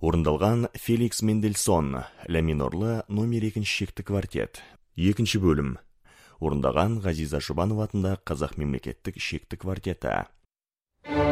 Орындалған Феликс Мендельсон, ля минорлы номер 2 шекті квартет. 2 бөлім. Орындаған Ғазиза Жұбанова атындағы Қазақ мемлекеттік шекті квартеті.